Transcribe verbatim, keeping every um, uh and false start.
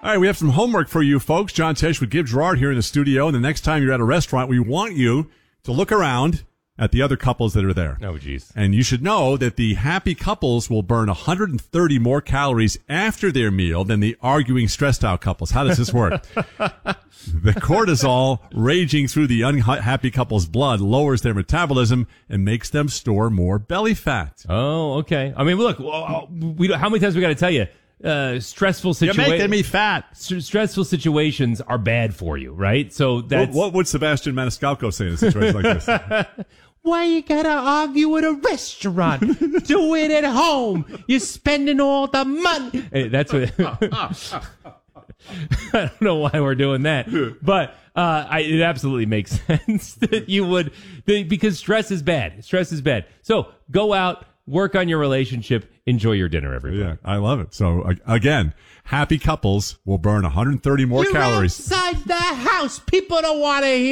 All right, we have some homework for you folks. John Tesh with Gibbs Gerard here in the studio. And the next time you're at a restaurant, we want you to look around at the other couples that are there. Oh, geez. And you should know that the happy couples will burn one hundred thirty more calories after their meal than the arguing, stressed out couples. How does this work? The cortisol raging through the unhappy couple's blood lowers their metabolism and makes them store more belly fat. Oh, okay. I mean, look, we how many times we got to tell you? Uh, stressful situations. You're making me fat. St- stressful situations are bad for you, right? So that's what, what would Sebastian Maniscalco say in a situation like this? Why you gotta argue at a restaurant? Do it at home. You're spending all the money. Hey, that's what. I don't know why we're doing that, but uh, I, it absolutely makes sense that you would, because stress is bad. Stress is bad. So go out, work on your relationship, enjoy your dinner, everybody. Yeah, I love it. So uh, again, happy couples will burn one hundred thirty more You're calories. Outside the house, people don't want to hear.